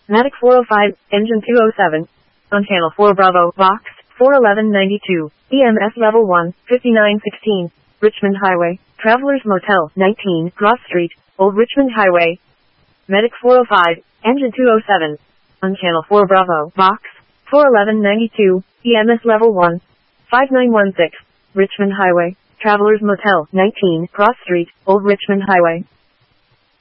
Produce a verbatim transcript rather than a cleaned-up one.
Matic four oh five, engine two oh seven. On channel four Bravo, box, four eleven ninety-two, E M S level one, fifty-nine sixteen, Richmond Highway, Travelers Motel, nineteen, Cross Street, Old Richmond Highway. Medic four oh five, engine two oh seven. On channel four Bravo, box, four eleven ninety-two, E M S level one, five nine one six, Richmond Highway, Travelers Motel, nineteen, Cross Street, Old Richmond Highway.